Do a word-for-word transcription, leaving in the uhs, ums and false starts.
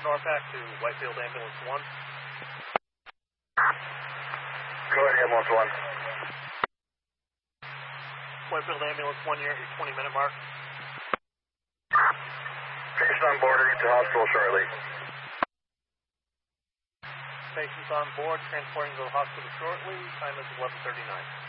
Norpac to Whitefield Ambulance one. Go ahead, Ambulance one. Whitefield Ambulance one, you're at your twenty minute mark. Patient on board, reach the hospital shortly. Patients on board, transporting to the hospital shortly. Time is eleven thirty-nine.